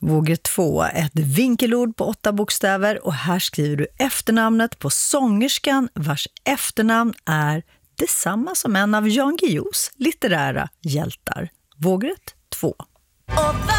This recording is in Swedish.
Vågrätt 2, ett vinkelord på 8 bokstäver och här skriver du efternamnet på sångerskan vars efternamn är detsamma som en av Jan Guillous litterära hjältar. Vågrätt 2.